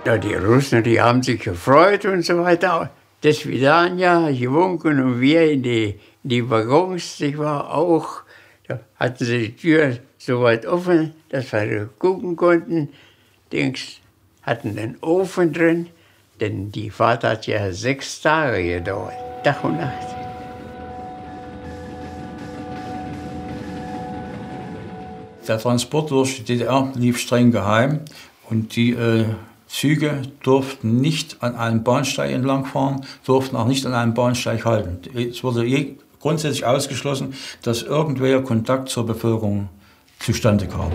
Ja, die Russen, die haben sich gefreut und so weiter. Das Vidania gewunken und wir in die Waggons, ich war auch, da hatten sie die Tür so weit offen, dass wir gucken konnten. Dings hatten den Ofen drin, denn die Fahrt hat ja 6 Tage gedauert, Tag und Nacht. Der Transport durch die DDR lief streng geheim und die Züge durften nicht an einem Bahnsteig entlangfahren, durften auch nicht an einem Bahnsteig halten. Es wurde grundsätzlich ausgeschlossen, dass irgendwer Kontakt zur Bevölkerung zustande kam.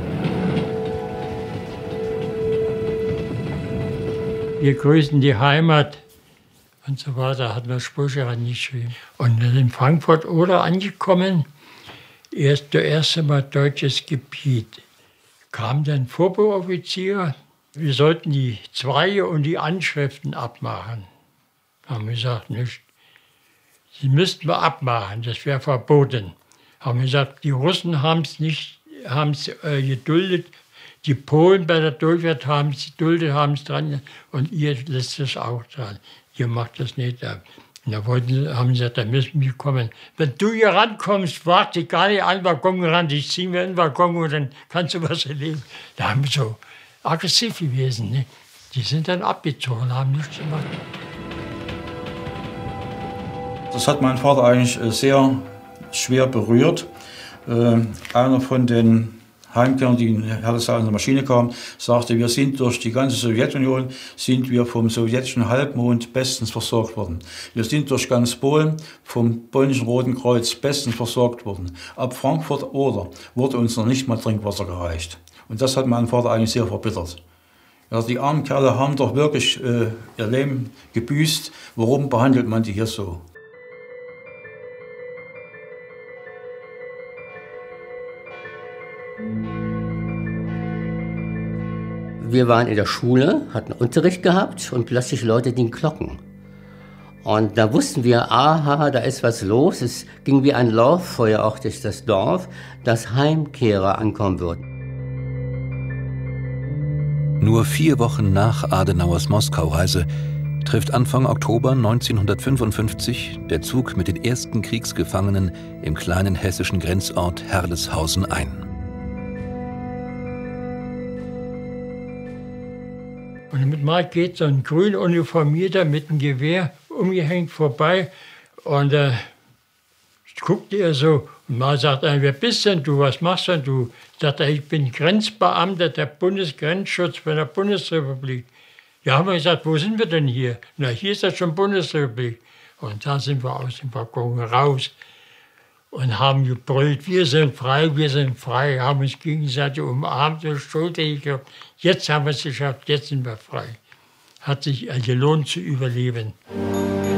Wir grüßen die Heimat und so weiter, hat man Sprüche angeschrieben. Und in Frankfurt oder angekommen, das erste Mal deutsches Gebiet, kam dann Vorbeoffizier. Wir sollten die Zweige und die Anschriften abmachen. Haben gesagt, nicht. Sie müssten wir abmachen, das wäre verboten. Haben gesagt, die Russen haben es nicht geduldet, die Polen bei der Durchfahrt haben es geduldet, haben es dran und ihr lässt es auch dran. Ihr macht das nicht ab. Und da haben sie gesagt, da müssen wir kommen. Wenn du hier rankommst, warte ich gar nicht an den Waggon ran, ich ziehe mir in den Waggon und dann kannst du was erleben. Da haben wir so aggressiv gewesen. Ne? Die sind dann abgezogen, haben nichts gemacht. Das hat mein Vater eigentlich sehr schwer berührt. Einer von den Heimkehrern, die in Herstal an der Maschine kamen, sagte, wir sind durch die ganze Sowjetunion, sind wir vom sowjetischen Halbmond bestens versorgt worden. Wir sind durch ganz Polen vom polnischen Roten Kreuz bestens versorgt worden. Ab Frankfurt oder wurde uns noch nicht mal Trinkwasser gereicht. Und das hat meinen Vater eigentlich sehr verbittert. Ja, die armen Kerle haben doch wirklich ihr Leben gebüßt. Warum behandelt man die hier so? Wir waren in der Schule, hatten Unterricht gehabt und plötzlich läuteten Glocken. Und da wussten wir, aha, da ist was los. Es ging wie ein Lauffeuer auch durch das Dorf, dass Heimkehrer ankommen würden. Nur 4 Wochen nach Adenauers Moskau-Reise trifft Anfang Oktober 1955 der Zug mit den ersten Kriegsgefangenen im kleinen hessischen Grenzort Herleshausen ein. Und mit mal geht so ein grün Uniformierter mit einem Gewehr umgehängt vorbei und guckt er so und mal sagt er, wer bist denn du, was machst denn du? Sagt er, ich bin Grenzbeamter der Bundesgrenzschutz von der Bundesrepublik. Ja, haben wir gesagt, wo sind wir denn hier? Na, hier ist das schon Bundesrepublik. Und da sind wir aus dem Waggon raus und haben gebrüllt, wir sind frei, haben uns gegenseitig umarmt und Schulter geklopft. Jetzt haben wir es geschafft, jetzt sind wir frei. Hat sich gelohnt zu überleben.